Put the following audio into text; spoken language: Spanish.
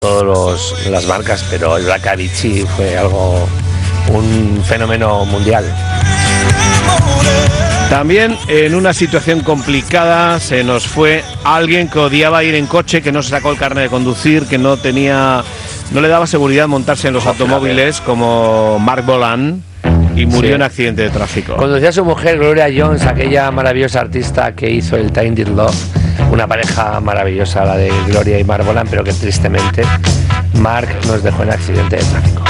las marcas, pero el Black Avicii fue un fenómeno mundial. También en una situación complicada se nos fue alguien que odiaba ir en coche, que no se sacó el carnet de conducir, que no le daba seguridad montarse en los automóviles, como Marc Bolan, y murió en accidente de tráfico. Conducía a su mujer Gloria Jones, aquella maravillosa artista que hizo el Tainted Love, una pareja maravillosa, la de Gloria y Marc Bolan, pero que tristemente Marc nos dejó en accidente de tráfico.